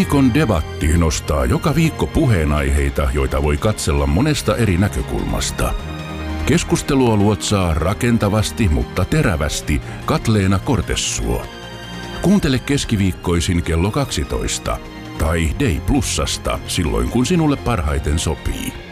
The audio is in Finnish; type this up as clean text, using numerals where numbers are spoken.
Viikon debatti nostaa joka viikko puheenaiheita, joita voi katsella monesta eri näkökulmasta. Keskustelua luotsaa rakentavasti, mutta terävästi Katleena Kortessuo. Kuuntele keskiviikkoisin kello 12 tai Day Plusasta silloin, kun sinulle parhaiten sopii.